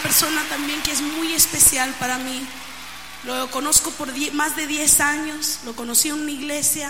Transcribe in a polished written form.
persona también que es muy especial para mí. Lo conozco por más de 10 años, lo conocí en una iglesia